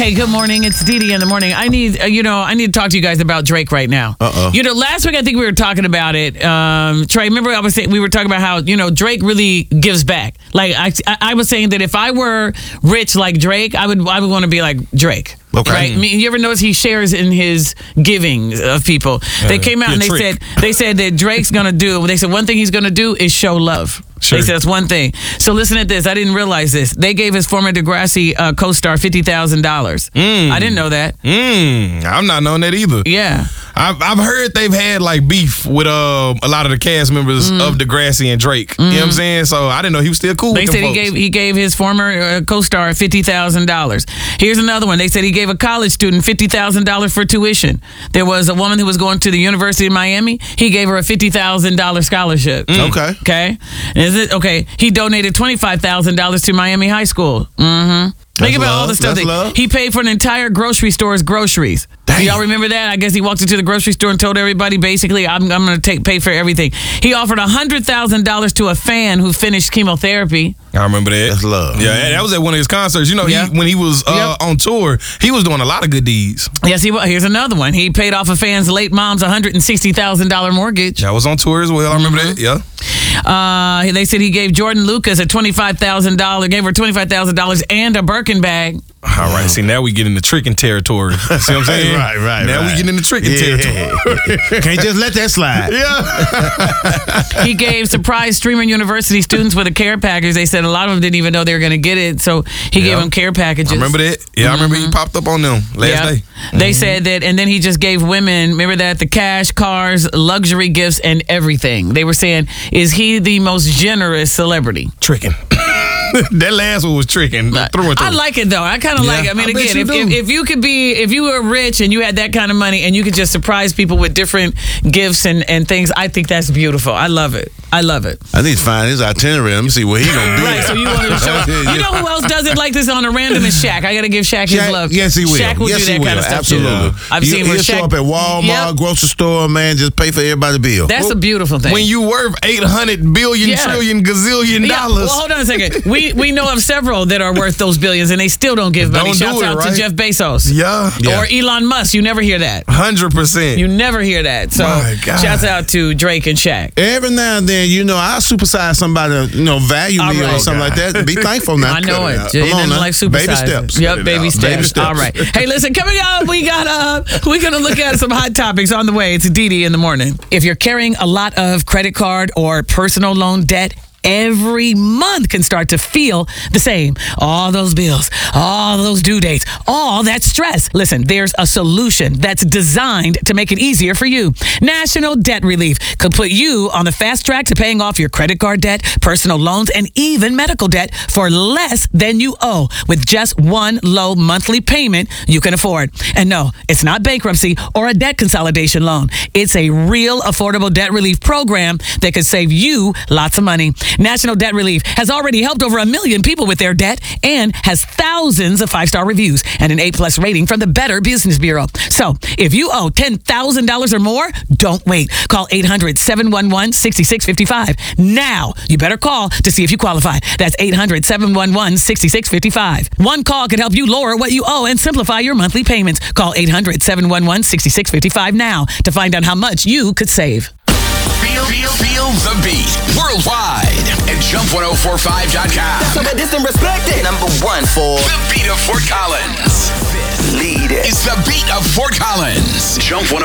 Hey, good morning. It's Dee Dee in the morning. I need to talk to you guys about Drake right now. Last week I think we were talking about it. Trey, remember we were talking about how, Drake really gives back. Like I was saying that if I were rich like Drake, I would want to be like Drake. Okay. Right? I mean, you ever notice he shares in his giving of people? They came out and they said that Drake's gonna do. They said one thing he's gonna do is show love. Sure. They said that's one thing. So listen to this. I didn't realize this. They gave his former Degrassi co-star $50,000. I didn't know that. I'm not knowing that either. Yeah. I've heard they've had like beef with a lot of the cast members of Degrassi and Drake. You know what I'm saying? So I didn't know he was still cool. They with said them folks. he gave his former co-star $50,000. Here's another one. They said he gave a college student $50,000 for tuition. There was a woman who was going to the University of Miami. He gave her a $50,000 scholarship. Okay. Okay. Is it okay? He donated $25,000 to Miami High School. Think about all the stuff that he paid for an entire grocery store's groceries. Do y'all remember that? I guess he walked into the grocery store and told everybody, basically, I'm going to pay for everything. He offered $100,000 to a fan who finished chemotherapy. I remember that. That's love. Yeah, that was at one of his concerts. When he was on tour, he was doing a lot of good deeds. Yes, he was. Here's another one. He paid off a fan's late mom's $160,000 mortgage. I was on tour as well. I remember that. Yeah. They said he gave Jordan Lucas gave her $25,000 and a Birkin bag. All right. See, now we get into tricking territory. See what I'm saying? Right. Now we get into tricking territory. Can't just let that slide. Yeah. He gave surprise Streamer University students with a care package. They said a lot of them didn't even know they were going to get it, so he gave them care packages. I remember that. Yeah, I remember he popped up on them last day. They said that, and then he just gave women, remember that, the cash, cars, luxury gifts, and everything. They were saying, is he the most generous celebrity? Tricking. That last one was tricking. I like it though. I kind of like it. I mean, again, if you were rich and you had that kind of money and you could just surprise people with different gifts and things, I think that's beautiful. I love it. I need to find his itinerary. Let me see what he's gonna do. Right. So you want to show? You know who else does it like this on a random is Shaq. I got to give Shaq his love. Yes, he will. Shaq will do that kind of stuff. Absolutely. Too. I've seen where he'll show up at Walmart, grocery store, man, just pay for everybody's bill. That's a beautiful thing. When you worth 800 billion trillion gazillion dollars. Well, hold on a second. We know of several that are worth those billions and they still don't give money. Shouts out to Jeff Bezos. Yeah. Or Elon Musk. You never hear that. 100%. You never hear that. So shouts out to Drake and Shaq. Every now and then, I supersize somebody, value me or something like that. Be thankful now. I know it. Come on now. Like baby steps. Yep, baby steps. All right. Hey, listen, coming up, we're going to look at some hot topics on the way. It's Dee Dee in the morning. If you're carrying a lot of credit card or personal loan debt, every month can start to feel the same. All those bills, all those due dates, all that stress. Listen, there's a solution that's designed to make it easier for you. National Debt Relief could put you on the fast track to paying off your credit card debt, personal loans, and even medical debt for less than you owe with just one low monthly payment you can afford. And no, it's not bankruptcy or a debt consolidation loan. It's a real affordable debt relief program that could save you lots of money. National Debt Relief has already helped over 1 million people with their debt and has thousands of 5-star reviews and an A+ rating from the Better Business Bureau. So if you owe $10,000 or more, don't wait. Call 800-711-6655. Now, you better call to see if you qualify. That's 800-711-6655. One call could help you lower what you owe and simplify your monthly payments. Call 800-711-6655 now to find out how much you could save. Feel the beat worldwide at jump1045.com. So that this and respected. Number one for the beat of Fort Collins. Lead it. It's the beat of Fort Collins. Jump